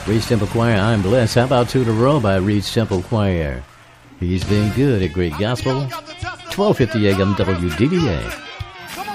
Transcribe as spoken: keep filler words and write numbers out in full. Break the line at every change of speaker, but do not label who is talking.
Reed Temple Choir, I'm Blessed. How about Two to Row by Reed Temple Choir? He's been good at Great Gospel. twelve fifty A M W D B A.